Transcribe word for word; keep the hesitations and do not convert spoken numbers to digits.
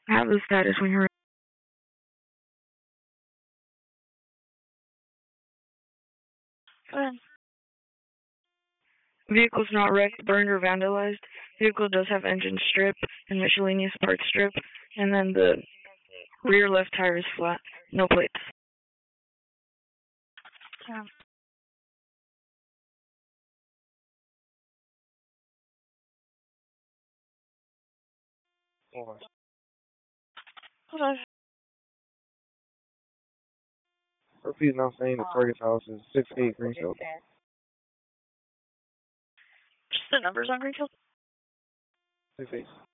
Have the status when you're ready. Vehicle's not wrecked, burned, or vandalized. Vehicle does have engine strip and miscellaneous parts strip, and then the rear left tire is flat, no plates. Yeah. Hold on. Hold on. Repeat now saying the target house is six eight Greenfield. Just the numbers on Greenfield? six eight.